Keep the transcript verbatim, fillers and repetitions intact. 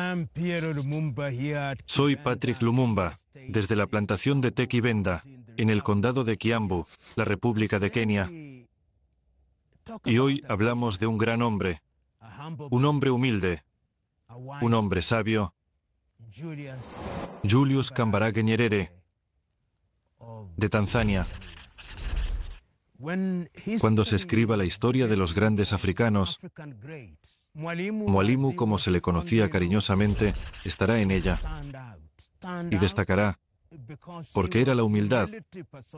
Soy Patrick Lumumba, desde la plantación de Tequibenda, en el condado de Kiambu, la República de Kenia. Y hoy hablamos de un gran hombre, un hombre humilde, un hombre sabio, Julius Kambarage Nyerere, de Tanzania. Cuando se escriba la historia de los grandes africanos, Mwalimu, como se le conocía cariñosamente, estará en ella y destacará, porque era la humildad,